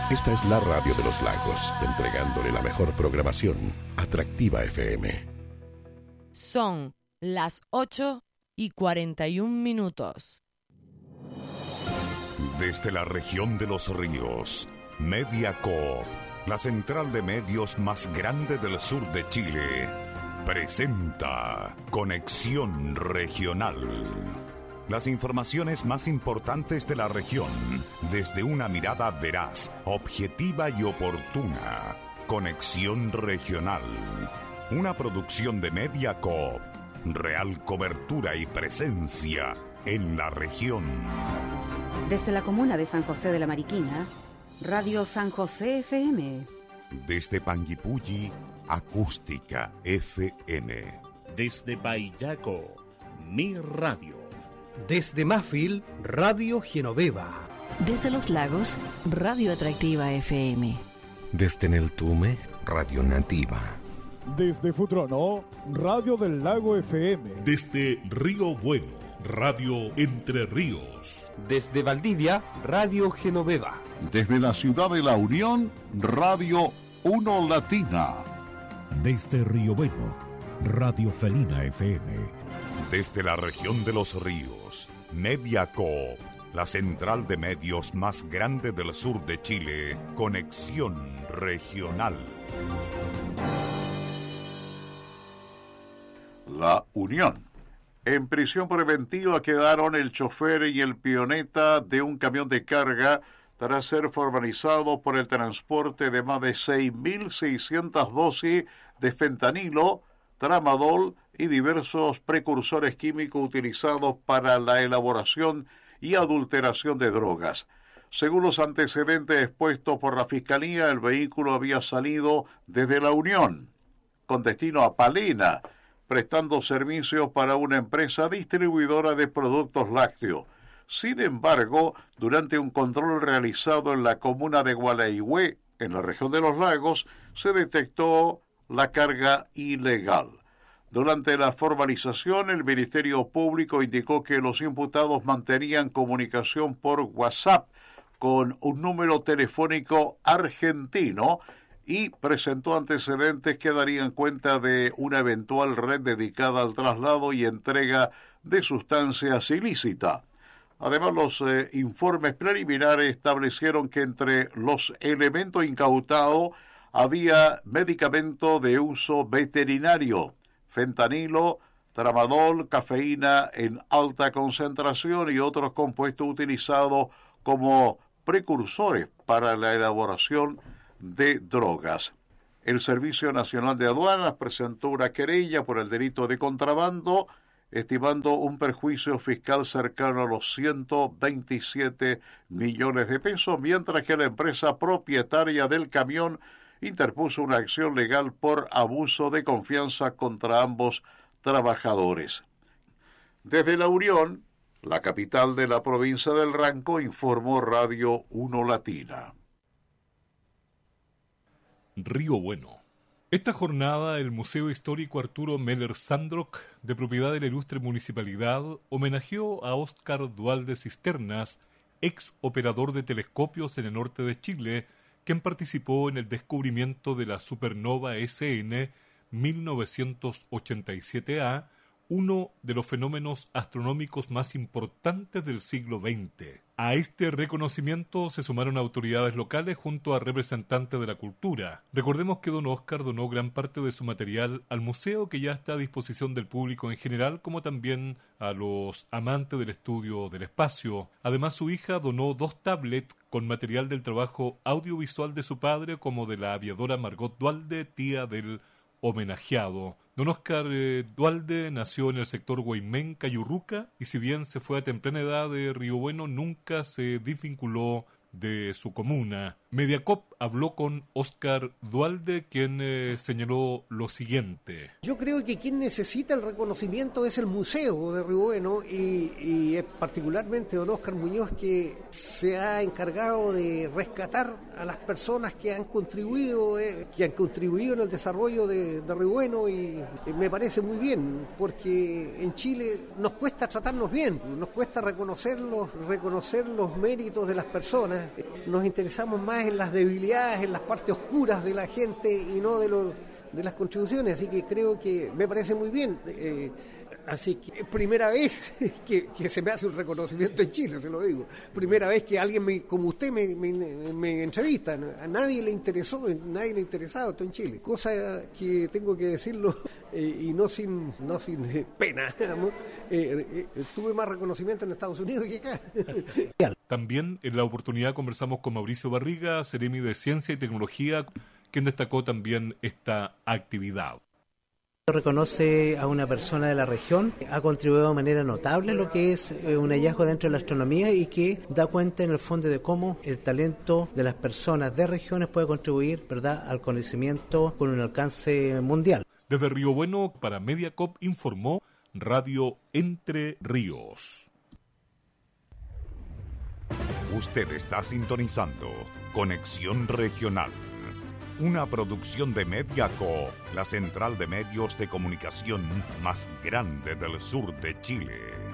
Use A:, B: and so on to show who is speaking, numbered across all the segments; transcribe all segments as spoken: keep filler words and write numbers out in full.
A: Esta es la radio de los lagos, entregándole la mejor programación. Atractiva F M.
B: Son las ocho y cuarenta y un minutos.
C: Desde la región de los ríos, Mediacorp, la central de medios más grande del sur de Chile, presenta Conexión Regional. Las informaciones más importantes de la región, desde una mirada veraz, objetiva y oportuna. Conexión Regional, una producción de Mediacorp, real cobertura y presencia en la región.
D: Desde la comuna de San José de la Mariquina, Radio San José F M.
C: Desde Panguipulli, Acústica F M.
E: Desde Payaco, Mi Radio.
F: Desde Mafil, Radio Genoveva.
G: Desde Los Lagos, Radio Atractiva F M.
H: Desde Neltume, Radio Nativa.
I: Desde Futrono, Radio del Lago F M.
J: Desde Río Bueno, Radio Entre Ríos.
F: Desde Valdivia, Radio Genoveva.
K: Desde la ciudad de La Unión, Radio Uno Latina.
L: Desde Río Bueno, Radio Felina F M.
C: Desde la región de los ríos, Mediacorp, la central de medios más grande del sur de Chile, Conexión Regional.
K: La Unión. En prisión preventiva quedaron el chofer y el pioneta de un camión de carga tras ser formalizado por el transporte de más de seis mil seiscientas dosis de fentanilo, tramadol y diversos precursores químicos utilizados para la elaboración y adulteración de drogas. Según los antecedentes expuestos por la Fiscalía, el vehículo había salido desde La Unión, con destino a Palena, prestando servicios para una empresa distribuidora de productos lácteos. Sin embargo, durante un control realizado en la comuna de Gualeguay, en la región de los lagos, se detectó la carga ilegal. Durante la formalización, el Ministerio Público indicó que los imputados mantenían comunicación por WhatsApp con un número telefónico argentino y presentó antecedentes que darían cuenta de una eventual red dedicada al traslado y entrega de sustancias ilícitas. Además, los eh, informes preliminares establecieron que entre los elementos incautados había medicamento de uso veterinario, fentanilo, tramadol, cafeína en alta concentración y otros compuestos utilizados como precursores para la elaboración de drogas. El Servicio Nacional de Aduanas presentó una querella por el delito de contrabando, estimando un perjuicio fiscal cercano a los ciento veintisiete millones de pesos, mientras que la empresa propietaria del camión interpuso una acción legal por abuso de confianza contra ambos trabajadores. Desde La Unión, la capital de la provincia del Ranco, informó Radio Uno Latina.
J: Río Bueno. Esta jornada, el Museo Histórico Arturo Meller Sandrock, de propiedad de la ilustre municipalidad, homenajeó a Óscar Duhalde Cisternas, ex operador de telescopios en el norte de Chile, quien participó en el descubrimiento de la supernova S N mil novecientos ochenta y siete A, uno de los fenómenos astronómicos más importantes del siglo veinte. A este reconocimiento se sumaron autoridades locales junto a representantes de la cultura. Recordemos que don Óscar donó gran parte de su material al museo, que ya está a disposición del público en general, como también a los amantes del estudio del espacio. Además, su hija donó dos tablets con material del trabajo audiovisual de su padre, como de la aviadora Margot Duhalde, tía del homenajeado. Don Óscar eh, Duhalde nació en el sector Guaymén, Cayurruca, y si bien se fue a temprana edad de Río Bueno, nunca se desvinculó de su comuna. Mediacorp habló con Óscar Duhalde, quien eh, señaló lo siguiente.
M: Yo creo que quien necesita el reconocimiento es el Museo de Río Bueno y, y es particularmente don Óscar Muñoz, que se ha encargado de rescatar a las personas que han contribuido eh, que han contribuido en el desarrollo de, de Río Bueno, y eh, me parece muy bien, porque en Chile nos cuesta tratarnos bien, nos cuesta reconocer los, reconocer los méritos de las personas, personas nos interesamos más en las debilidades, en las partes oscuras de la gente y no de, lo, de las contribuciones, así que creo que me parece muy bien. Eh, Así que primera vez que, que se me hace un reconocimiento en Chile, se lo digo. Primera vez que alguien me, como usted me, me, me entrevista. A nadie le interesó, a nadie le interesaba esto en Chile. Cosa que tengo que decirlo eh, y no sin no sin eh, pena. ¿no? Eh, eh, tuve más reconocimiento en Estados Unidos que acá.
J: También en la oportunidad conversamos con Mauricio Barriga, Seremi de Ciencia y Tecnología, quien destacó también esta actividad.
N: Reconoce a una persona de la región, ha contribuido de manera notable lo que es un hallazgo dentro de la astronomía y que da cuenta en el fondo de cómo el talento de las personas de regiones puede contribuir, ¿verdad?, al conocimiento con un alcance mundial.
J: Desde Río Bueno, para Mediacop, informó Radio Entre Ríos.
C: Usted está sintonizando Conexión Regional, una producción de Mediaco, la central de medios de comunicación más grande del sur de Chile.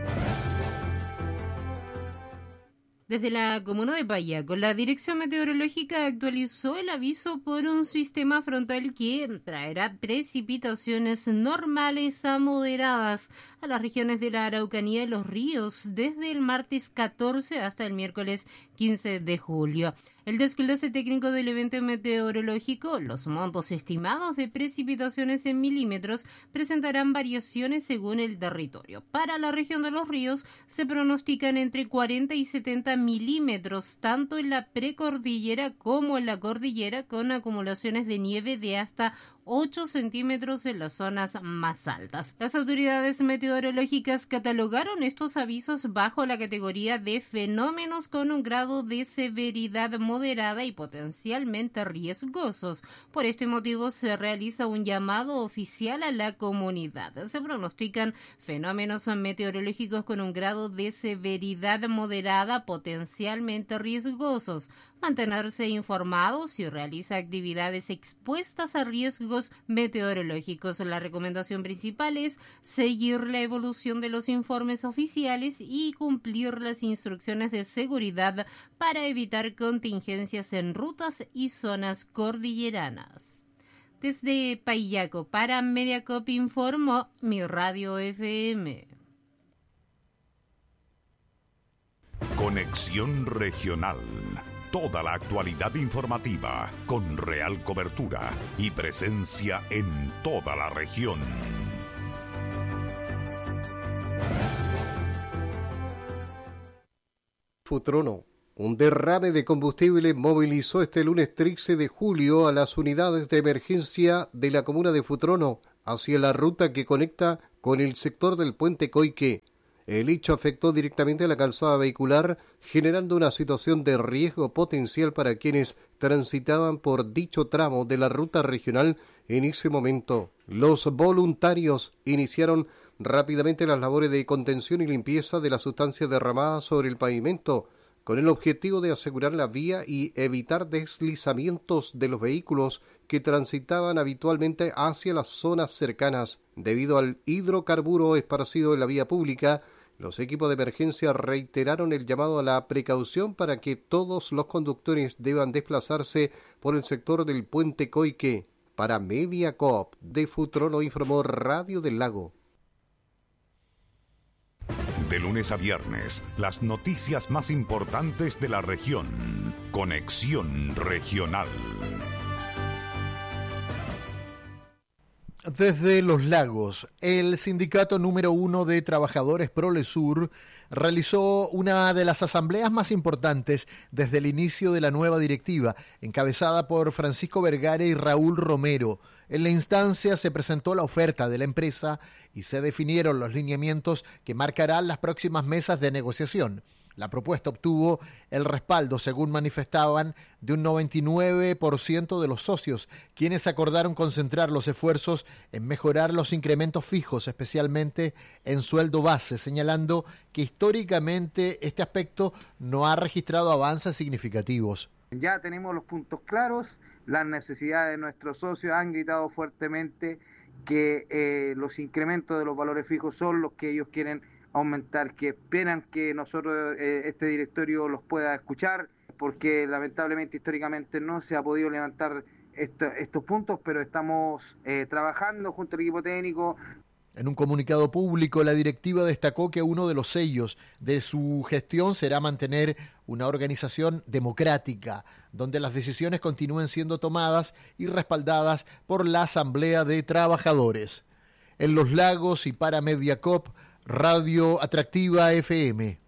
O: Desde la comuna de Payaco, la Dirección Meteorológica actualizó el aviso por un sistema frontal que traerá precipitaciones normales a moderadas a las regiones de la Araucanía y los ríos desde el martes catorce hasta el miércoles quince de julio. El desglose técnico del evento meteorológico, los montos estimados de precipitaciones en milímetros presentarán variaciones según el territorio. Para la región de los ríos se pronostican entre cuarenta y setenta milímetros, tanto en la precordillera como en la cordillera, con acumulaciones de nieve de hasta ocho centímetros en las zonas más altas. Las autoridades meteorológicas catalogaron estos avisos bajo la categoría de fenómenos con un grado de severidad moderada y potencialmente riesgosos. Por este motivo se realiza un llamado oficial a la comunidad. Se pronostican fenómenos meteorológicos con un grado de severidad moderada potencialmente riesgosos. Mantenerse informados si realiza actividades expuestas a riesgos meteorológicos. La recomendación principal es seguir la evolución de los informes oficiales y cumplir las instrucciones de seguridad para evitar contingencias en rutas y zonas cordilleranas. Desde Payaco para Mediacop informó Mi Radio F M.
C: Conexión Regional. Toda la actualidad informativa con real cobertura y presencia en toda la región.
P: Futrono. Un derrame de combustible movilizó este lunes trece de julio a las unidades de emergencia de la comuna de Futrono hacia la ruta que conecta con el sector del puente Coique. El hecho afectó directamente a la calzada vehicular, generando una situación de riesgo potencial para quienes transitaban por dicho tramo de la ruta regional en ese momento. Los voluntarios iniciaron rápidamente las labores de contención y limpieza de la sustancia derramada sobre el pavimento, con el objetivo de asegurar la vía y evitar deslizamientos de los vehículos que transitaban habitualmente hacia las zonas cercanas. Debido al hidrocarburo esparcido en la vía pública, los equipos de emergencia reiteraron el llamado a la precaución para que todos los conductores deban desplazarse por el sector del puente Coique. Para Mediacop, de Futrono informó Radio del Lago.
C: De lunes a viernes, las noticias más importantes de la región. Conexión Regional.
Q: Desde Los Lagos, el sindicato número uno de trabajadores Prolesur realizó una de las asambleas más importantes desde el inicio de la nueva directiva, encabezada por Francisco Vergara y Raúl Romero. En la instancia se presentó la oferta de la empresa y se definieron los lineamientos que marcarán las próximas mesas de negociación. La propuesta obtuvo el respaldo, según manifestaban, de un noventa y nueve por ciento de los socios, quienes acordaron concentrar los esfuerzos en mejorar los incrementos fijos, especialmente en sueldo base, señalando que históricamente este aspecto no ha registrado avances significativos.
R: Ya tenemos los puntos claros, las necesidades de nuestros socios han gritado fuertemente que eh, los incrementos de los valores fijos son los que ellos quieren aumentar, que esperan que nosotros, eh, este directorio, los pueda escuchar, porque lamentablemente históricamente no se ha podido levantar esto, estos puntos, pero estamos eh, trabajando junto al equipo técnico.
Q: En un comunicado público, la directiva destacó que uno de los sellos de su gestión será mantener una organización democrática, donde las decisiones continúen siendo tomadas y respaldadas por la Asamblea de Trabajadores. En Los Lagos y para Mediacorp, Radio Atractiva F M.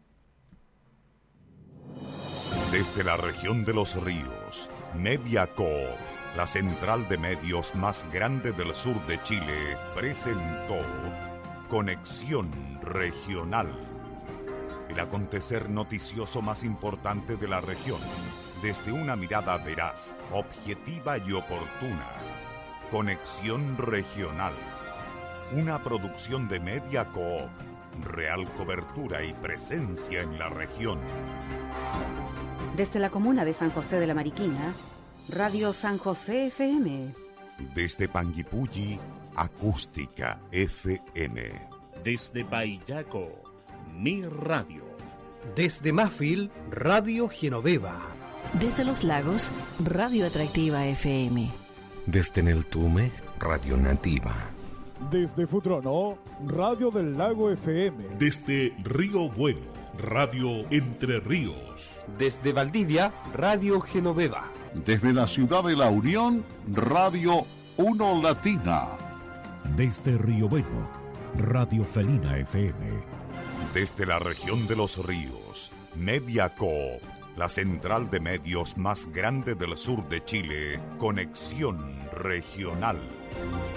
C: Desde la región de los ríos, Mediacorp, la central de medios más grande del sur de Chile, presentó Conexión Regional, el acontecer noticioso más importante de la región, desde una mirada veraz, objetiva y oportuna. Conexión Regional, una producción de Mediacorp, real cobertura y presencia en la región.
D: Desde la comuna de San José de la Mariquina, Radio San José F M.
C: Desde Panguipulli, Acústica F M.
E: Desde Paillaco, Mi Radio.
F: Desde Mafil, Radio Genoveva.
G: Desde Los Lagos, Radio Atractiva F M.
H: Desde Neltume, Radio Nativa.
I: Desde Futrono, Radio del Lago F M.
E: Desde Río Bueno, Radio Entre Ríos.
F: Desde Valdivia, Radio Genoveva.
K: Desde la ciudad de La Unión, Radio Uno Latina.
L: Desde Río Bueno, Radio Felina F M.
C: Desde la región de los ríos, Mediacorp, la central de medios más grande del sur de Chile, Conexión Regional.